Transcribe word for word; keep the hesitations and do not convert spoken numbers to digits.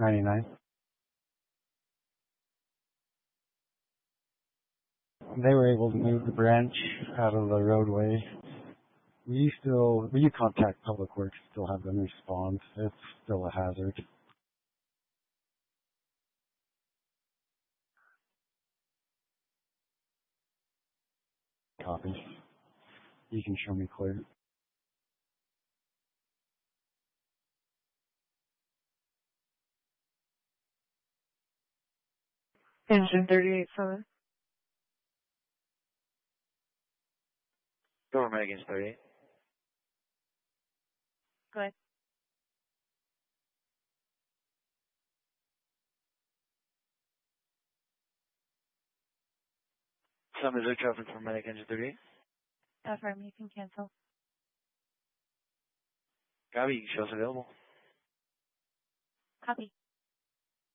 ninety-nine. They were able to move the branch out of the roadway. We still, we contact Public Works, still have them respond. It's still a hazard. Copy. You can show me clear. Engine thirty-eight seven. Government against thirty-eight. Go ahead. Some is traffic for medic engine thirty-eight. Affirm, you can cancel. Copy, show us available. Copy.